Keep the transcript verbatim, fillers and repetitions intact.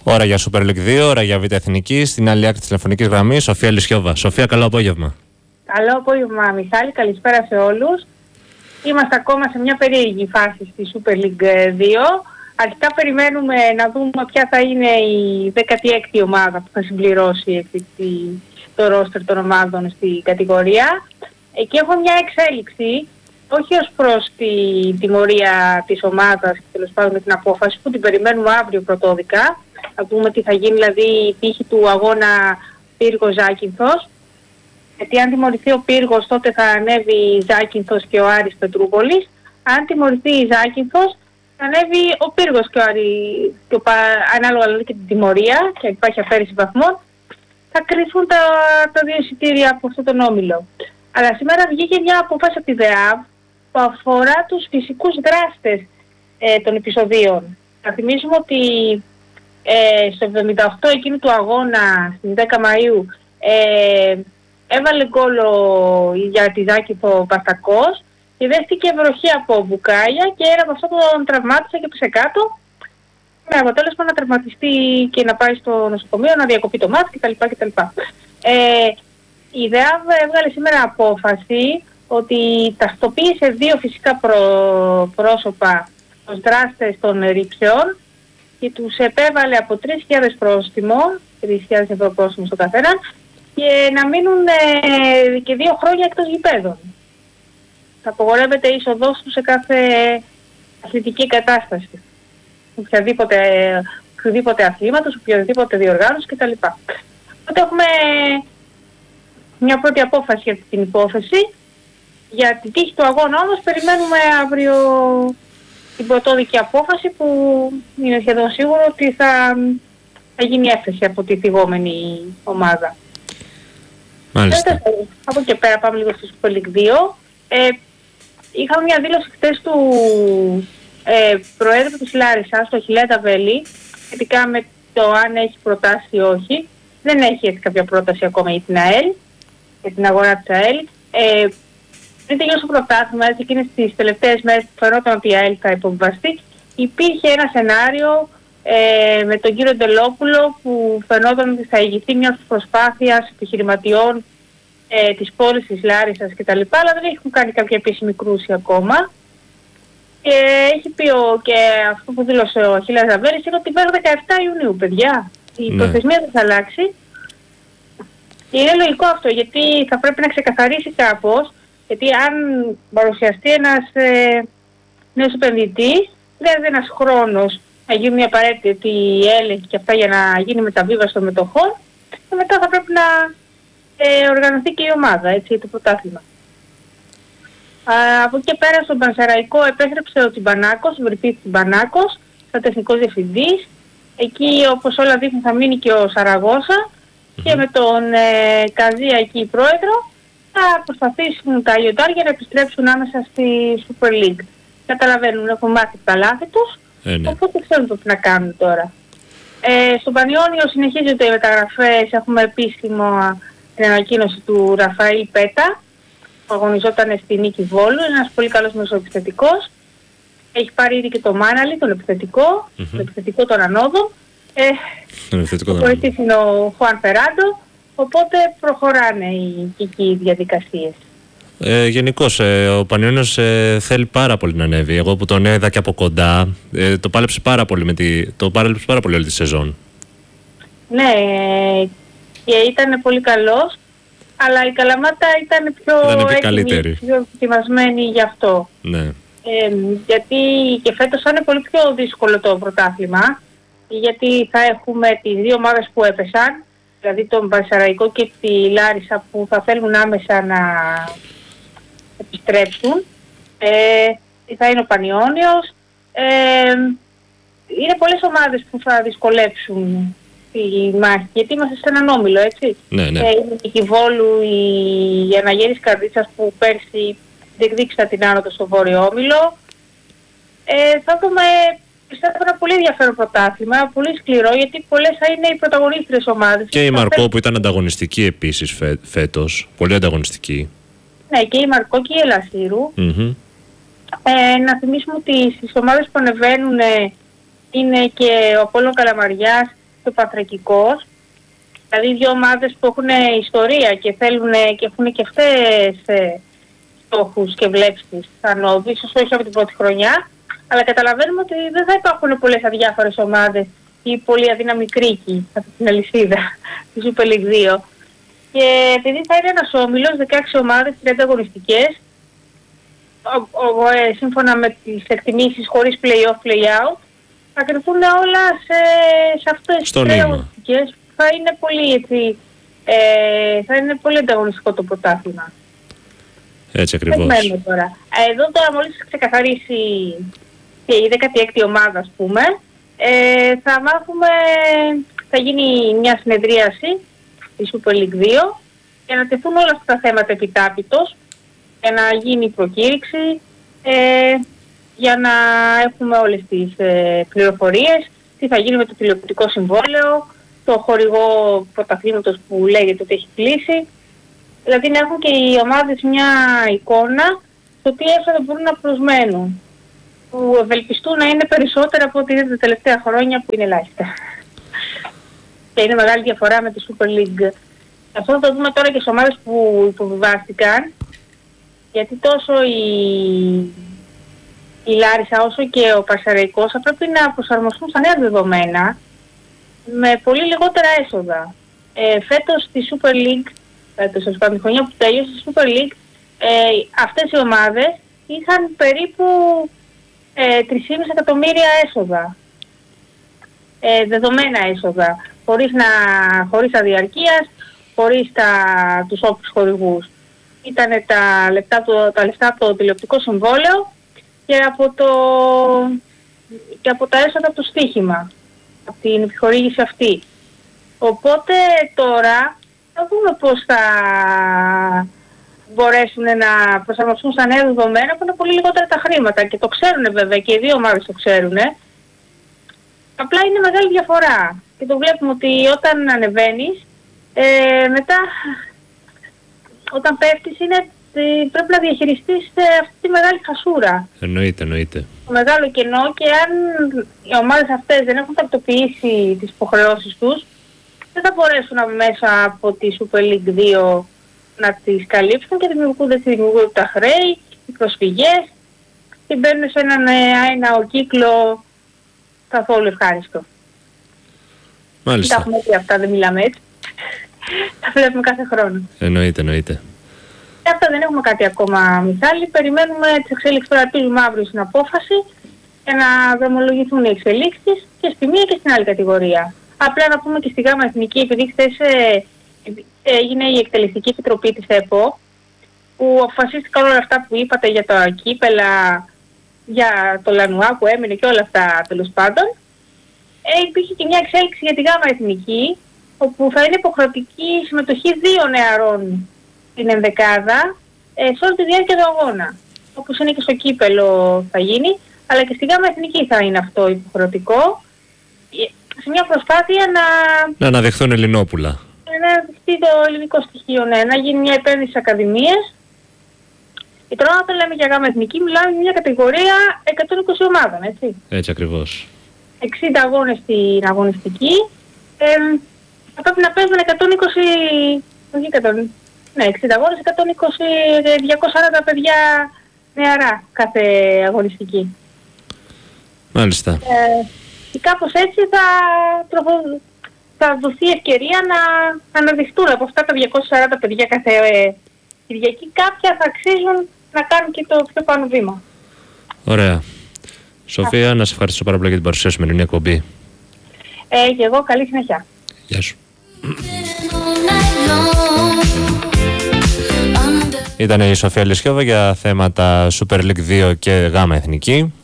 Ώρα για Super League δύο, ώρα για Β' Εθνική. Στην άλλη άκρη της τηλεφωνικής γραμμής, Σοφία Λυσιόβα. Σοφία, καλό απόγευμα. Καλό απόγευμα, Μιχάλη. Καλησπέρα σε όλους. Είμαστε ακόμα σε μια περίεργη φάση στη Super League δύο. Αρχικά περιμένουμε να δούμε ποια θα είναι η δέκατη έκτη ομάδα που θα συμπληρώσει το ρόστερ των ομάδων στην κατηγορία. Εκεί έχω μια εξέλιξη, όχι ως προς τη τιμωρία της ομάδας και τέλος πάντων με την απόφαση που την περιμένουμε αύριο πρωτόδικα. Θα δούμε τι θα γίνει, δηλαδή η τύχη του αγώνα Πύργος Ζάκυνθος. Γιατί αν τιμωρηθεί ο Πύργος, τότε θα ανέβει η Ζάκυνθος και ο Άρης Πετρούπολης. Αν τιμωρηθεί η Ζάκυνθος, θα ανέβει ο Πύργος και ο Άρης, και ο, ανάλογα δηλαδή και την τιμωρία, και υπάρχει αφαίρεση βαθμών, θα κρυφούν τα, τα δύο εισιτήρια από αυτόν τον όμιλο. Αλλά σήμερα βγήκε μια απόφαση από τη ΔΕΑΒ που αφορά τους φυσικούς δράστες ε, των επεισοδίων. Θα θυμίσουμε ότι ε, στο εβδομήντα οκτώ εκείνου του αγώνα, στις δέκα Μαΐου, ε, έβαλε γκολ για τη Ζάκυνθο Παστακός και δέχτηκε βροχή από μπουκάλια και ένα από αυτό τον τραυμάτισε και πήσε κάτω, με αποτέλεσμα να τραυματιστεί και να πάει στο νοσοκομείο, να διακοπεί το μάτι κτλ. κτλ. Ε, η ΔΕΑΒ έβγαλε σήμερα απόφαση ότι ταυτοποίησε δύο φυσικά προ, πρόσωπα ως δράστες των ρήψεων και τους επέβαλε από τρεις χιλιάδες πρόστιμο, τρεις χιλιάδες ευρώ πρόστιμο στο καθέναν, και να μείνουν ε, και δύο χρόνια εκτός γηπέδων. Θα απογορεύεται η είσοδός τους σε κάθε αθλητική κατάσταση. Οποιαδήποτε, οποιοδήποτε αθλήματος, οποιοδήποτε διοργάνωση κτλ. Οπότε έχουμε μια πρώτη απόφαση για την υπόθεση. Για την τύχη του αγώνα όμως περιμένουμε αύριο την πρωτόδικη απόφαση που είναι σχεδόν σίγουρο ότι θα, θα γίνει έφεση από τη θυγόμενη ομάδα. Μάλιστα. Από εκεί πέρα πάμε λίγο στο Super League δύο. Ε, είχαμε μια δήλωση χτες του ε, Προέδρου της Λάρισσας, το Χιλέτα Βέλη, σχετικά με το αν έχει προτάσει ή όχι. Δεν έχει έτσι κάποια πρόταση ακόμα για την ΑΕΛ, για την αγορά της ΑΕΛ. Ε, πριν τελειώσει το πρωτάθλημα, έτσι εκείνες τις τελευταίες μέρες που φαινόταν ότι η ΑΕΛ θα υποβιβαστεί, υπήρχε ένα σενάριο ε, με τον κύριο Ντελόπουλο που φαινόταν ότι θα ηγηθεί μια προσπάθεια επιχειρηματιών ε, της πόλης της Λάρισσας κτλ. Αλλά δεν έχουν κάνει κάποια επίσημη κρούση ακόμα. Και έχει πει ο, και αυτό που δήλωσε ο Αχιλλέας Ζαβέλης είναι ότι μέχρι δεκαεπτά Ιουνίου, παιδιά, η ναι. προθεσμία δεν θα αλλάξει. Και είναι λογικό αυτό, γιατί θα πρέπει να ξεκαθαρίσει κάπως, γιατί αν παρουσιαστεί ένας ε, νέος επενδυτής, δεν είναι ένας χρόνος να γίνουν οι απαραίτητοι έλεγχοι και αυτά για να γίνει μεταβίβαση των μετοχών, και μετά θα πρέπει να ε, οργανωθεί και η ομάδα, έτσι, το πρωτάθλημα. Α, από εκεί πέρα στον Πανσεραϊκό επέστρεψε ο Τσιμπανάκος, ο Βρυπής Τσιμπανάκος, σαν τεχνικός διευθυντής. Εκεί όπως όλα δείχνουν θα μείνει και ο Σαραγώσα mm-hmm. και με τον ε, Καζία εκεί πρόεδρο θα προσπαθήσουν τα λιοντάρια να επιστρέψουν άμεσα στη Super League. Καταλαβαίνουν, έχουν μάθει τα λάθη τους, ε, ναι. οπότε ξέρουν το τι να κάνουν τώρα. Ε, στον Πανιόνιο συνεχίζονται οι μεταγραφές, έχουμε επίσημο την ανακοίνωση του Ραφαήλ Πέτα, που αγωνιζόταν στη Νίκη Βόλου, είναι ένας πολύ καλός μεσοεπιθετικός. Έχει πάρει ήδη και το Μάναλι, τον επιθετικό, mm-hmm. τον επιθετικό των ανόδων. Ε, ο βοηθής είναι ο Χουάν Φεράντο, οπότε προχωράνε οι, οι, οι διαδικασίες. Ε, Γενικώς ε, ο Πανιόνιος ε, θέλει πάρα πολύ να ανέβει. Εγώ που τον είδα και από κοντά, ε, το πάλεψε πάρα πολύ, με τη, το πάλεψε πάρα πολύ όλη τη σεζόν. Ναι, και ήταν πολύ καλός, αλλά η Καλαμάτα ήταν πιο έτοιμη, πιο ετοιμασμένη γι' αυτό. Ναι. Ε, γιατί και φέτος θα είναι πολύ πιο δύσκολο το πρωτάθλημα, γιατί θα έχουμε τις δύο ομάδες που έπεσαν, δηλαδή τον Πανσεραϊκό και τη Λάρισα, που θα θέλουν άμεσα να επιστρέψουν. Ε, θα είναι ο Πανιόνιος. Ε, είναι πολλές ομάδες που θα δυσκολέψουν τη μάχη, γιατί είμαστε σε έναν όμιλο, έτσι. Ναι, ναι. Ε, είναι η Κιβόλου, η Αναγέρης Καρδίτσας που πέρσι διεκδίκησαν την άνοδο στο Βόρειο Όμιλο. Ε, θα δούμε, πιστεύω, ένα πολύ ενδιαφέρον πρωτάθλημα, πολύ σκληρό, γιατί πολλές θα είναι οι πρωταγωνίστρες ομάδες. Και η Μαρκό που ήταν ανταγωνιστική επίσης φέ, φέτος, πολύ ανταγωνιστική. Ναι, και η Μαρκό και η Ελασσύρου. Mm-hmm. Ε, να θυμίσουμε ότι στις ομάδες που ανεβαίνουν είναι και ο Απόλλων Καλαμαριάς και ο Πανθρακικός. Δηλαδή δύο ομάδες που έχουν ιστορία και θέλουν και έχουν και αυτές ε, στόχους και βλέψεις σαν όβοι, ίσως όχι από την πρώτη χρονιά, αλλά καταλαβαίνουμε ότι δεν θα υπάρχουν πολλές αδιάφορες ομάδες ή πολύ αδύναμοι κρίκοι από την αλυσίδα τη Super League δύο. Και επειδή θα είναι ένας όμιλος, δεκαέξι ομάδες, τριάντα αγωνιστικές, ο, ο, ε, σύμφωνα με τις εκτιμήσεις χωρίς play-off, play-out, θα κρυφούν όλα σε, σε αυτές τις τρεις αγωνιστικές. Θα είναι πολύ έτσι, ε, θα είναι πολύ ανταγωνιστικό το πρωτάθλημα. Έτσι ακριβώς. Τώρα. Εδώ τώρα μόλις ξεκαθαρίσει και η δέκατη έκτη ομάδα, ας πούμε, ε, θα μάθουμε, θα γίνει μια συνεδρίαση στη Super League δύο για να τεθούν όλα αυτά τα θέματα επιτάπητος, για να γίνει η προκήρυξη, ε, για να έχουμε όλες τις ε, πληροφορίες, τι θα γίνει με το τηλεοπτικό συμβόλαιο, το χορηγό πρωταθλήματος που λέγεται ότι έχει κλείσει. Δηλαδή να έχουν και οι ομάδες μια εικόνα στο τι έσοδα μπορούν να προσμένουν, που ευελπιστούν να είναι περισσότερα από ό,τι είναι τα τελευταία χρόνια που είναι ελάχιστα. Και είναι μεγάλη διαφορά με τη Super League. Αυτό θα το δούμε τώρα και στις ομάδες που υποβιβάστηκαν, γιατί τόσο η, η Λάρισα όσο και ο Πασαραϊκός θα πρέπει να προσαρμοστούν στα νέα δεδομένα με πολύ λιγότερα έσοδα. Ε, φέτος στη Super League, φέτος ας πούμε, τη χρονιά που τέλειωσε στη Super League, ε, αυτές οι ομάδες είχαν περίπου ε, τρία κόμμα πέντε εκατομμύρια έσοδα. Ε, δεδομένα έσοδα, χωρίς, να, χωρίς αδιαρκείας, χωρίς τα, τους όποιους χορηγούς. Ήταν τα λεφτά, το, τα λεφτά από το τηλεοπτικό συμβόλαιο και από, το, και από τα έσοδα από το στοίχημα, από την επιχορήγηση αυτή. Οπότε τώρα θα δούμε πώς θα μπορέσουν να προσαρμοστούν στα νέα δεδομένα που είναι πολύ λιγότερα τα χρήματα και το ξέρουν βέβαια και οι δύο ομάδες το ξέρουν. Απλά είναι μεγάλη διαφορά και το βλέπουμε ότι όταν ανεβαίνεις, ε, μετά όταν πέφτεις είναι, ε, πρέπει να διαχειριστείς ε, αυτή τη μεγάλη χασούρα. Εννοείται, εννοείται. Το μεγάλο κενό, και αν οι ομάδες αυτές δεν έχουν τακτοποιήσει τις υποχρεώσεις τους, δεν θα μπορέσουν μέσα από τη Super League δύο να τις καλύψουν και δημιουργούνται, δημιουργούνται τα χρέη, οι προσφυγές και μπαίνουν σε έναν άειναο κύκλο καθόλου ευχάριστο. Μάλιστα. Τα έχουμε πει αυτά, δεν μιλάμε έτσι. Τα βλέπουμε κάθε χρόνο. Εννοείται, εννοείται. Και αυτά δεν έχουμε κάτι ακόμα, Μιχάλη. Περιμένουμε τις εξέλιξεις, τώρα ελπίζουμε αύριο στην απόφαση για να δρομολογηθούν οι εξελίξεις και στη μία και στην άλλη κατηγορία. Απλά να πούμε και στη ΓΑΜΑ Εθνική, επειδή χθες ε, έγινε η εκτελεστική επιτροπή της ΕΠΟ, που αποφασίστηκαν όλα αυτά που είπατε για τα κύπελα, για το Λανουά που έμεινε και όλα αυτά τέλος πάντων. Ε, υπήρχε και μια εξέλιξη για τη ΓΑΜΑ Εθνική, όπου θα είναι υποχρεωτική συμμετοχή δύο νεαρών στην ενδεκάδα ε, σε όλη τη διάρκεια του αγώνα. Όπως είναι και στο κύπελο θα γίνει, αλλά και στη ΓΑΜΑ Εθνική θα είναι αυτό υποχρεωτικό, σε μια προσπάθεια να... Να αναδεχθούν Ελληνόπουλα. Να αναδεχθεί το ελληνικό στοιχείο, ναι, να γίνει μια επένδυση στις ακαδημίες. Και τώρα όταν λέμε για ΓΑΜΑ Εθνική, μιλάμε για μια κατηγορία εκατόν είκοσι ομάδων, έτσι. Έτσι ακριβώς. εξήντα αγώνες στην αγωνιστική. Ε, θα πρέπει να παίζουν εκατόν είκοσι... Όχι εκατό, ναι, εξήντα αγώνες, εκατόν είκοσι, διακόσια σαράντα παιδιά νεαρά κάθε αγωνιστική. Μάλιστα. Ε, και κάπως έτσι θα, τροφο, θα δοθεί ευκαιρία να, να αναδειχτούν από αυτά τα διακόσια σαράντα παιδιά κάθε ε, Κυριακή. Κάποια θα αξίζουν να κάνουν και το πιο πάνω βήμα. Ωραία. Σοφία, Α. να σε ευχαριστήσω πάρα πολύ για την παρουσία σου με την εκπομπή. Ε, και εγώ, καλή συνέχεια. Γεια σου. Ήταν η Σοφία Λεσιόβα για θέματα Super League δύο και ΓΑΜΑ Εθνική.